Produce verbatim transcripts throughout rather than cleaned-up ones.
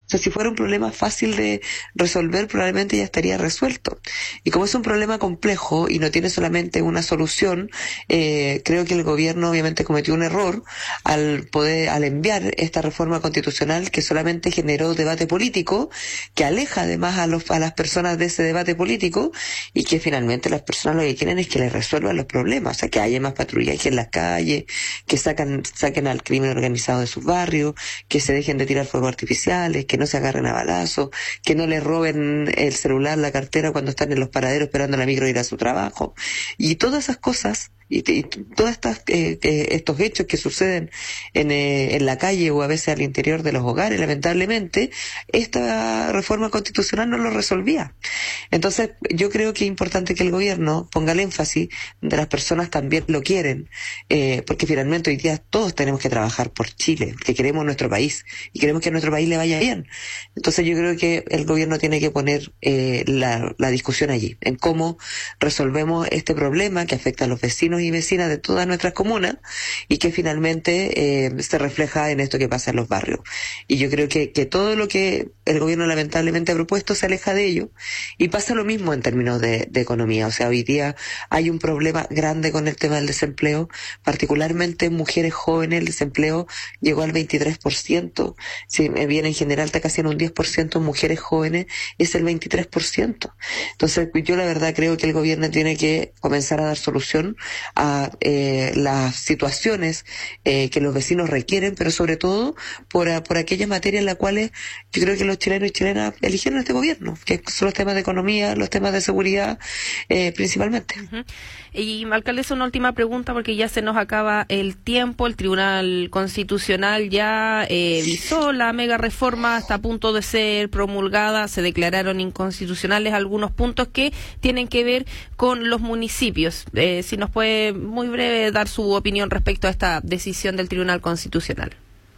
O sea, si fuera un problema fácil de resolver, probablemente ya estaría resuelto. Y como es un problema complejo y no tiene solamente una solución, eh, creo que el gobierno obviamente cometió un error al poder, al enviar esta reforma constitucional que solamente generó debate político, que aleja además a los, a las personas de ese debate político, y que finalmente las personas lo que quieren es que les resuelvan los problemas, o sea, que haya más patrullaje en las calles, que sacan, saquen al crimen organizado de sus barrios, que se dejen de tirar fuegos artificiales, que no se agarren a balazos, que no les roben el celular, la cartera cuando están en los paraderos esperando la micro ir a su trabajo. Y todas esas cosas, y, y todos estas, eh, eh, estos hechos que suceden en, eh, en la calle o a veces al interior de los hogares, lamentablemente, esta reforma constitucional no lo resolvía. Entonces, yo creo que es importante que el gobierno ponga el énfasis de las personas también lo quieren, eh, porque finalmente hoy día todos tenemos que trabajar por Chile, que queremos nuestro país y queremos que a nuestro país le vaya bien. Entonces, yo creo que el gobierno tiene que poner eh, la, la discusión allí, en cómo resolvemos este problema que afecta a los vecinos y vecinas de todas nuestras comunas y que finalmente eh, se refleja en esto que pasa en los barrios. Y yo creo que, que todo lo que el gobierno lamentablemente ha propuesto se aleja de ello, y pasa lo mismo en términos de, de economía. O sea, hoy día hay un problema grande con el tema del desempleo, particularmente en mujeres jóvenes. El desempleo llegó al veintitrés por ciento, si bien en general está casi en un diez por ciento, en mujeres jóvenes es el veintitrés por ciento. Entonces yo la verdad creo que el gobierno tiene que comenzar a dar solución a eh, las situaciones eh, que los vecinos requieren, pero sobre todo por, a, por aquellas materias en las cuales yo creo que los chilenos y chilenas eligieron este gobierno, que son los temas de economía, los temas de seguridad, eh, principalmente. Uh-huh. Y, alcaldesa, una última pregunta, porque ya se nos acaba el tiempo. El Tribunal Constitucional ya eh, visó la mega reforma, está a punto de ser promulgada. Se declararon inconstitucionales algunos puntos que tienen que ver con los municipios. Eh, si nos puede, muy breve, dar su opinión respecto a esta decisión del Tribunal Constitucional.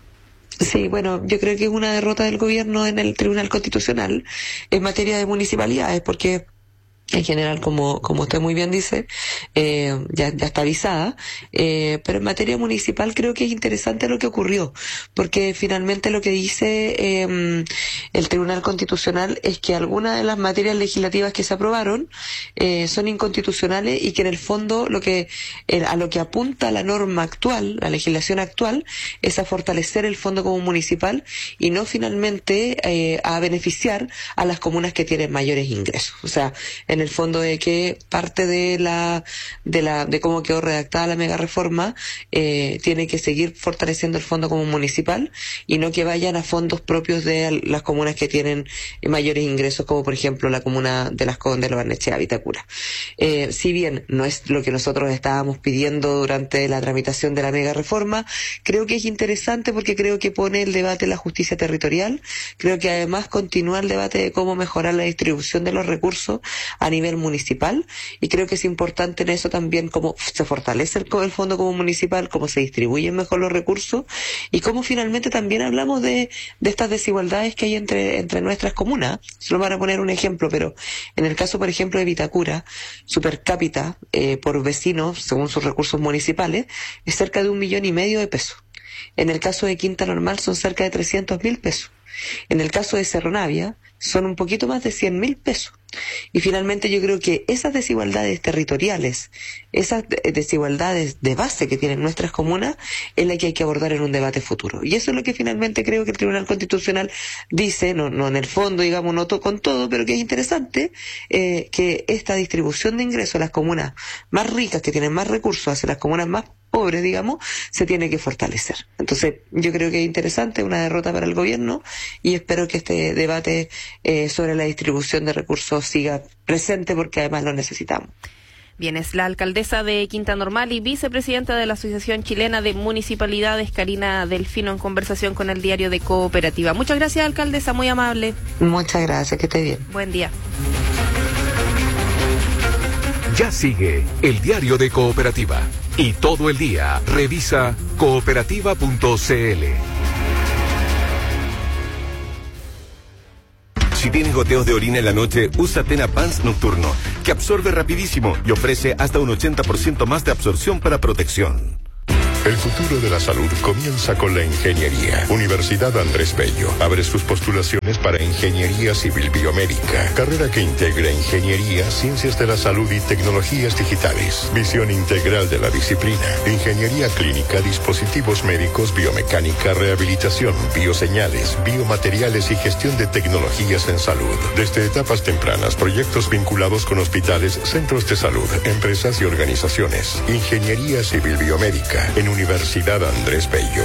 Sí, bueno, yo creo que es una derrota del gobierno en el Tribunal Constitucional en materia de municipalidades, porque en general, como como usted muy bien dice, eh, ya, ya está avisada, eh, pero en materia municipal creo que es interesante lo que ocurrió, porque finalmente lo que dice eh, el Tribunal Constitucional es que algunas de las materias legislativas que se aprobaron eh, son inconstitucionales, y que en el fondo lo que eh, a lo que apunta la norma actual, la legislación actual, es a fortalecer el Fondo Común Municipal y no finalmente eh, a beneficiar a las comunas que tienen mayores ingresos. O sea, en en el fondo de que parte de la de la de cómo quedó redactada la mega reforma eh, tiene que seguir fortaleciendo el Fondo Común Municipal y no que vayan a fondos propios de las comunas que tienen mayores ingresos, como por ejemplo la comuna de Las Condes, Lo Barnechea, Vitacura. Eh, si bien no es lo que nosotros estábamos pidiendo durante la tramitación de la mega reforma, creo que es interesante porque creo que pone el debate de la justicia territorial, creo que además continúa el debate de cómo mejorar la distribución de los recursos a nivel municipal, y creo que es importante en eso también cómo se fortalece el, el Fondo Común Municipal, cómo se distribuyen mejor los recursos y cómo finalmente también hablamos de, de estas desigualdades que hay entre, entre nuestras comunas. Solo para poner un ejemplo, pero en el caso, por ejemplo, de Vitacura, su per cápita eh, por vecino, según sus recursos municipales, es cerca de un millón y medio de pesos. En el caso de Quinta Normal son cerca de trescientos mil pesos. En el caso de Cerro Navia son un poquito más de cien mil pesos. Y finalmente yo creo que esas desigualdades territoriales, esas desigualdades de base que tienen nuestras comunas, es la que hay que abordar en un debate futuro. Y eso es lo que finalmente creo que el Tribunal Constitucional dice, no, no en el fondo, digamos, no to- con todo, pero que es interesante, eh, que esta distribución de ingresos a las comunas más ricas, que tienen más recursos, hacia las comunas más pobres, digamos, se tiene que fortalecer. Entonces, yo creo que es interesante, una derrota para el gobierno, y espero que este debate eh, sobre la distribución de recursos siga presente, porque además lo necesitamos. Bien, es la alcaldesa de Quinta Normal y vicepresidenta de la Asociación Chilena de Municipalidades, Karina Delfino, en conversación con el Diario de Cooperativa. Muchas gracias, alcaldesa, muy amable. Muchas gracias, que esté bien. Buen día. Ya sigue el Diario de Cooperativa, y todo el día revisa cooperativa punto c l. Si tienes goteos de orina en la noche, usa Tena Pants Nocturno, que absorbe rapidísimo y ofrece hasta un ochenta por ciento más de absorción para protección. El futuro de la salud comienza con la ingeniería. Universidad Andrés Bello abre sus postulaciones para Ingeniería Civil Biomédica, carrera que integra ingeniería, ciencias de la salud y tecnologías digitales. Visión integral de la disciplina. Ingeniería clínica, dispositivos médicos, biomecánica, rehabilitación, bioseñales, biomateriales y gestión de tecnologías en salud. Desde etapas tempranas, proyectos vinculados con hospitales, centros de salud, empresas y organizaciones. Ingeniería Civil Biomédica en Universidad Andrés Bello.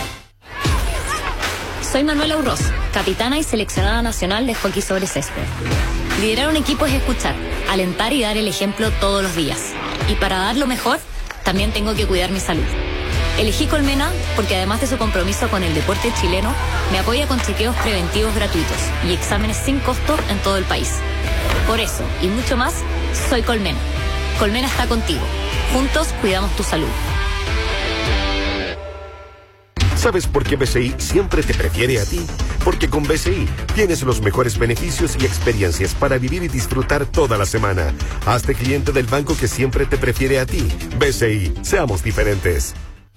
Soy Manuela Urroz, capitana y seleccionada nacional de hockey sobre césped. Liderar un equipo es escuchar, alentar y dar el ejemplo todos los días. Y para dar lo mejor, también tengo que cuidar mi salud. Elegí Colmena porque además de su compromiso con el deporte chileno, me apoya con chequeos preventivos gratuitos y exámenes sin costo en todo el país. Por eso, y mucho más, soy Colmena. Colmena está contigo. Juntos cuidamos tu salud. ¿Sabes por qué B C I siempre te prefiere a ti? Porque con B C I tienes los mejores beneficios y experiencias para vivir y disfrutar toda la semana. Hazte cliente del banco que siempre te prefiere a ti. B C I, seamos diferentes.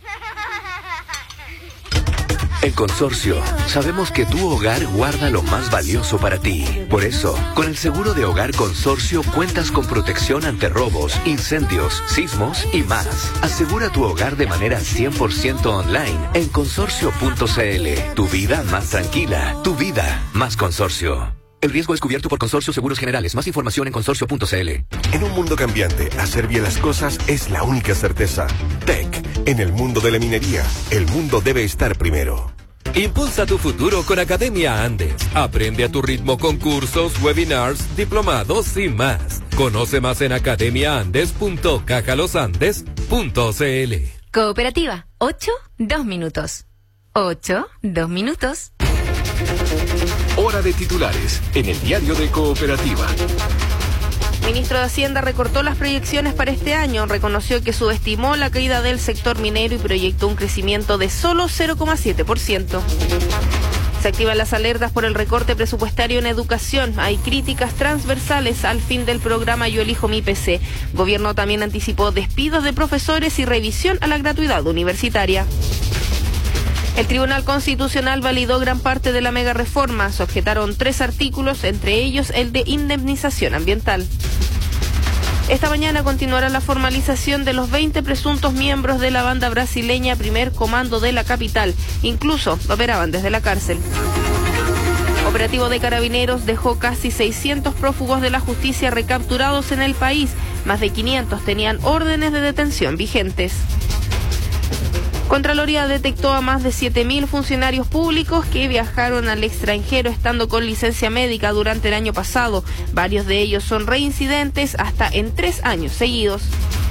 En Consorcio, sabemos que tu hogar guarda lo más valioso para ti. Por eso, con el seguro de hogar Consorcio cuentas con protección ante robos, incendios, sismos y más. Asegura tu hogar de manera cien por ciento online en consorcio punto c l. Tu vida más tranquila, tu vida más Consorcio. El riesgo es cubierto por Consorcio Seguros Generales. Más información en consorcio punto c l. En un mundo cambiante, hacer bien las cosas es la única certeza. Tech, en el mundo de la minería, el mundo debe estar primero. Impulsa tu futuro con Academia Andes. Aprende a tu ritmo con cursos, webinars, diplomados y más. Conoce más en academia andes punto caja los andes punto c l. Cooperativa, ocho, dos minutos. ocho, dos minutos. Hora de titulares en el diario de Cooperativa. Ministro de Hacienda recortó las proyecciones para este año, reconoció que subestimó la caída del sector minero y proyectó un crecimiento de solo cero coma siete por ciento. Se activan las alertas por el recorte presupuestario en educación. Hay críticas transversales al fin del programa Yo Elijo Mi P C. Gobierno también anticipó despidos de profesores y revisión a la gratuidad universitaria. El Tribunal Constitucional validó gran parte de la mega reforma. Se objetaron tres artículos, entre ellos el de indemnización ambiental. Esta mañana continuará la formalización de los veinte presuntos miembros de la banda brasileña Primer Comando de la capital. Incluso operaban desde la cárcel. Operativo de Carabineros dejó casi seiscientos prófugos de la justicia recapturados en el país. Más de quinientos tenían órdenes de detención vigentes. Contraloría detectó a más de siete mil funcionarios públicos que viajaron al extranjero estando con licencia médica durante el año pasado. Varios de ellos son reincidentes hasta en tres años seguidos.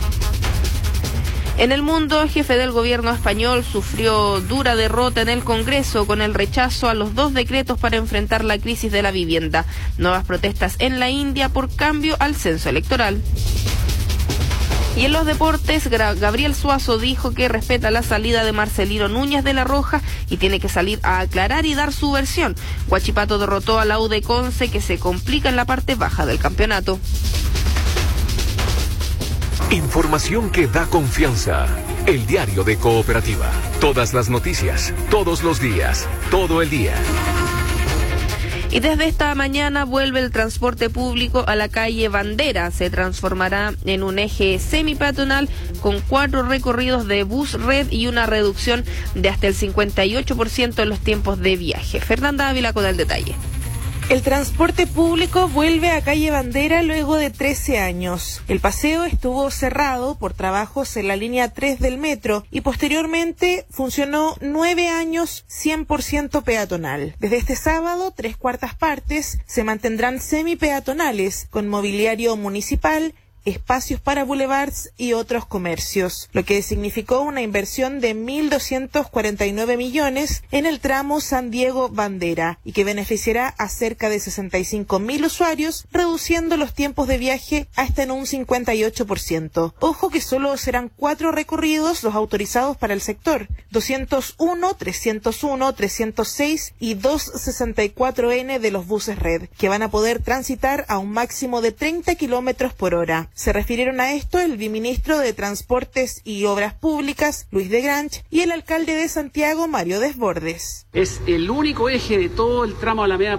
En el mundo, el jefe del gobierno español sufrió dura derrota en el Congreso con el rechazo a los dos decretos para enfrentar la crisis de la vivienda. Nuevas protestas en la India por cambio al censo electoral. Y en los deportes, Gabriel Suazo dijo que respeta la salida de Marcelino Núñez de la Roja y tiene que salir a aclarar y dar su versión. Huachipato derrotó a la U de Conce, que se complica en la parte baja del campeonato. Información que da confianza. El diario de Cooperativa. Todas las noticias, todos los días, todo el día. Y desde esta mañana vuelve el transporte público a la calle Bandera. Se transformará en un eje semipeatonal con cuatro recorridos de bus red y una reducción de hasta el cincuenta y ocho por ciento en los tiempos de viaje. Fernanda Ávila con el detalle. El transporte público vuelve a calle Bandera luego de trece años. El paseo estuvo cerrado por trabajos en la línea tres del metro y posteriormente funcionó nueve años cien por ciento peatonal. Desde este sábado, tres cuartas partes se mantendrán semipeatonales con mobiliario municipal, espacios para boulevards y otros comercios, lo que significó una inversión de mil doscientos cuarenta y nueve millones en el tramo San Diego-Bandera y que beneficiará a cerca de sesenta y cinco mil usuarios, reduciendo los tiempos de viaje hasta en un cincuenta y ocho por ciento. Ojo que solo serán cuatro recorridos los autorizados para el sector, doscientos uno, trescientos uno, trescientos seis y doscientos sesenta y cuatro ene de los buses red, que van a poder transitar a un máximo de treinta kilómetros por hora. Se refirieron a esto el viceministro de Transportes y Obras Públicas, Luis de Granch, y el alcalde de Santiago, Mario Desbordes. Es el único eje de todo el tramo Alameda